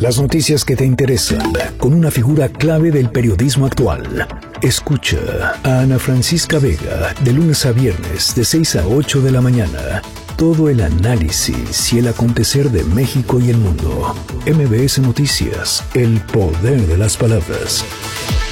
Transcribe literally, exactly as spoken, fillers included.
Las noticias que te interesan, con una figura clave del periodismo actual. Escucha a Ana Francisca Vega, de lunes a viernes, de seis a ocho de la mañana. Todo el análisis y el acontecer de México y el mundo. M B S Noticias, el poder de las palabras.